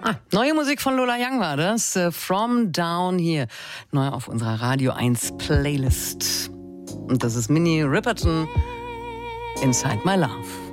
Neue Musik von Lola Young war das. From Down Here. Neu auf unserer Radio 1 Playlist. Und das ist Minnie Riperton, Inside My Love.